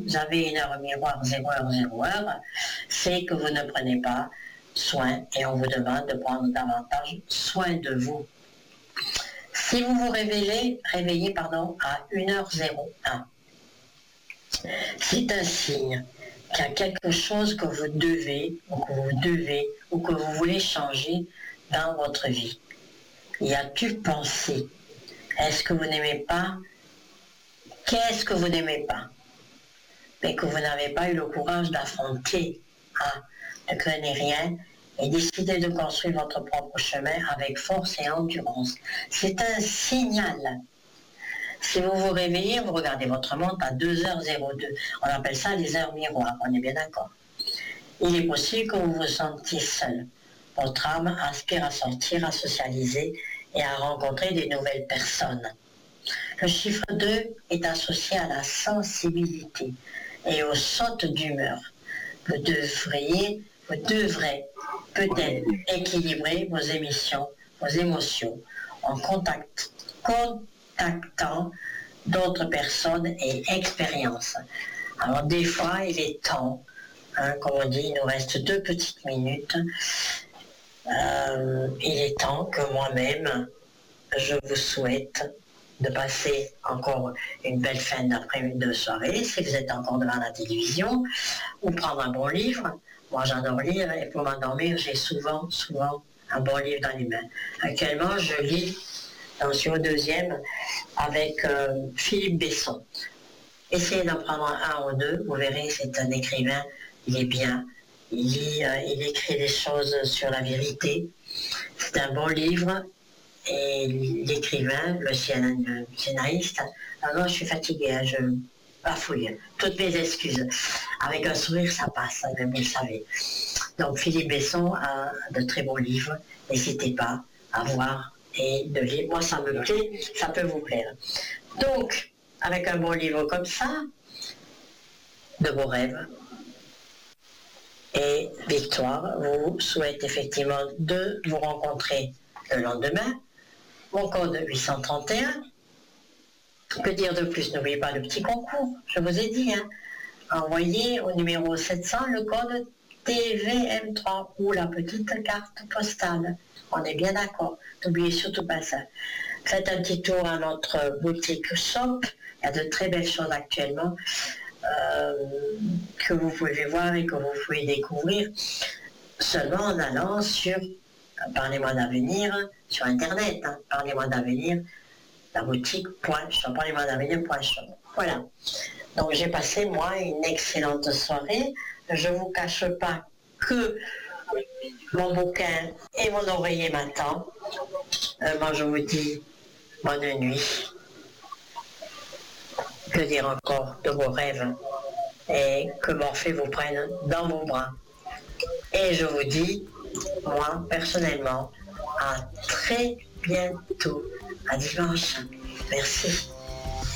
avez une heure miroir 0 heure, c'est que vous ne prenez pas soin et on vous demande de prendre davantage soin de vous. Si vous vous réveillez à 1h01, c'est un signe qu'il y a quelque chose que vous devez ou que vous voulez changer dans votre vie. Y a-t-il pensé? Est-ce que vous n'aimez pas? Qu'est-ce que vous n'aimez pas? Mais que vous n'avez pas eu le courage d'affronter, ne craignez rien et décidez de construire votre propre chemin avec force et endurance. C'est un signal. Si vous vous réveillez, vous regardez votre montre à 2h02. On appelle ça les heures miroirs, on est bien d'accord. Il est possible que vous vous sentiez seul. Votre âme aspire à sortir, à socialiser et à rencontrer des nouvelles personnes. Le chiffre 2 est associé à la sensibilité et aux sautes d'humeur. Vous devrez peut-être équilibrer vos émotions en contactant d'autres personnes et expériences. Alors des fois, il est temps, comme on dit, il nous reste 2 petites minutes. Il est temps que moi-même, je vous souhaite de passer encore une belle fin d'après-midi de soirée, si vous êtes encore devant la télévision, ou prendre un bon livre. Moi, j'adore lire et pour m'endormir, j'ai souvent un bon livre dans les mains. Actuellement, je lis sur le 2e avec Philippe Besson. Essayez d'en prendre un ou 2, vous verrez, c'est un écrivain, il est bien. Il écrit des choses sur la vérité. C'est un bon livre. Et l'écrivain, le scénariste, alors je suis fatiguée, je bafouille. Toutes mes excuses. Avec un sourire, ça passe, vous le savez. Donc Philippe Besson a de très bons livres. N'hésitez pas à voir et de lire. Moi, ça me plaît, ça peut vous plaire. Donc, avec un bon livre comme ça, de beaux rêves et victoire, vous souhaite effectivement de vous rencontrer le lendemain. Mon code 831. Que dire de plus? N'oubliez pas le petit concours, je vous ai dit. Envoyez au numéro 700 le code TVM3 ou la petite carte postale. On est bien d'accord. N'oubliez surtout pas ça. Faites un petit tour à notre boutique shop. Il y a de très belles choses actuellement que vous pouvez voir et que vous pouvez découvrir seulement en allant sur Parlez-moi d'avenir sur Internet. Parlez-moi d'avenir, la boutique.shop, parlez-moi d'avenir.shop. Voilà. Donc j'ai passé, moi, une excellente soirée. Je ne vous cache pas que mon bouquin et mon oreiller m'attendent. Moi, je vous dis bonne nuit. Que dire encore de vos rêves et que Morphée vous prenne dans vos bras. Et je vous dis, moi, personnellement, à très bientôt, à dimanche. Merci.